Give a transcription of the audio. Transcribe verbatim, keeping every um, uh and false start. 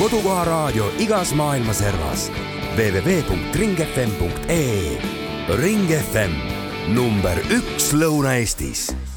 kodukoha raadio igas maailma servas. w w w punkt ring f m punkt e e. Ring F M, number üks Lõuna-Eestis.